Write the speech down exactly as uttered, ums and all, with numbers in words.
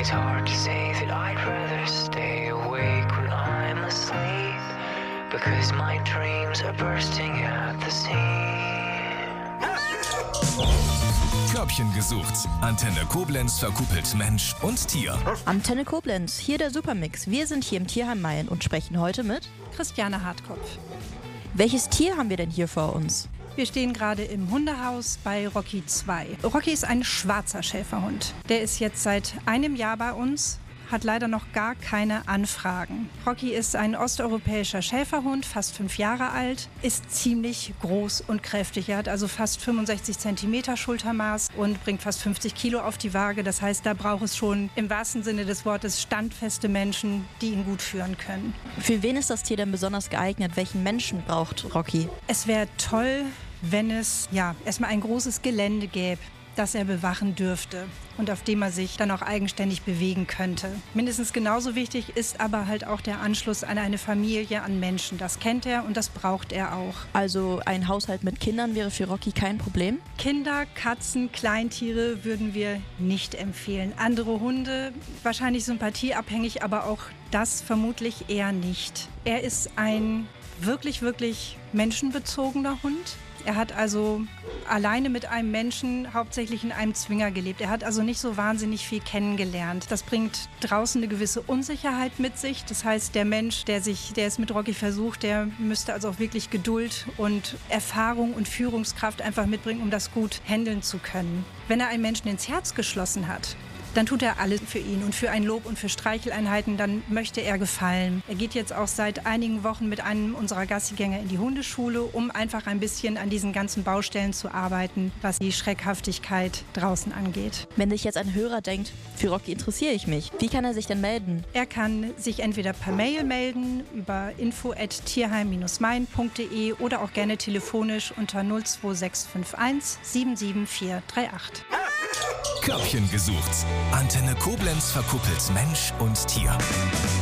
It's hard to say that I'd rather stay awake when I'm asleep, because my dreams are bursting at the seams. Körbchen gesucht. Antenne Koblenz verkuppelt Mensch und Tier. Antenne Koblenz, hier der Supermix. Wir sind hier im Tierheim Mayen und sprechen heute mit Christiane Hartkopf. Welches Tier haben wir denn hier vor uns? Wir stehen gerade im Hundehaus bei Rocky zwei. Rocky ist ein schwarzer Schäferhund. Der ist jetzt seit einem Jahr bei uns, hat leider noch gar keine Anfragen. Rocky ist ein osteuropäischer Schäferhund, fast fünf Jahre alt, ist ziemlich groß und kräftig. Er hat also fast fünfundsechzig Zentimeter Schultermaß und bringt fast fünfzig Kilo auf die Waage. Das heißt, da braucht es schon im wahrsten Sinne des Wortes standfeste Menschen, die ihn gut führen können. Für wen ist das Tier denn besonders geeignet? Welchen Menschen braucht Rocky? Es wäre toll, wenn es ja erstmal ein großes Gelände gäbe, das er bewachen dürfte und auf dem er sich dann auch eigenständig bewegen könnte. Mindestens genauso wichtig ist aber halt auch der Anschluss an eine Familie, an Menschen. Das kennt er und das braucht er auch. Also ein Haushalt mit Kindern wäre für Rocky kein Problem? Kinder, Katzen, Kleintiere würden wir nicht empfehlen. Andere Hunde, wahrscheinlich sympathieabhängig, aber auch das vermutlich eher nicht. Er ist ein wirklich, wirklich menschenbezogener Hund. Er hat also alleine mit einem Menschen hauptsächlich in einem Zwinger gelebt. Er hat also nicht so wahnsinnig viel kennengelernt. Das bringt draußen eine gewisse Unsicherheit mit sich. Das heißt, der Mensch, der sich, der es mit Rocky versucht, der müsste also auch wirklich Geduld und Erfahrung und Führungskraft einfach mitbringen, um das gut handeln zu können. Wenn er einen Menschen ins Herz geschlossen hat, dann tut er alles für ihn und für ein Lob und für Streicheleinheiten, dann möchte er gefallen. Er geht jetzt auch seit einigen Wochen mit einem unserer Gassigänger in die Hundeschule, um einfach ein bisschen an diesen ganzen Baustellen zu arbeiten, was die Schreckhaftigkeit draußen angeht. Wenn sich jetzt ein Hörer denkt, für Rocky interessiere ich mich, wie kann er sich denn melden? Er kann sich entweder per Mail melden über info at tierheim Bindestrich mayen punkt de oder auch gerne telefonisch unter null zwei sechs fünf eins sieben sieben vier drei acht. Körbchen gesucht. Antenne Koblenz verkuppelt Mensch und Tier.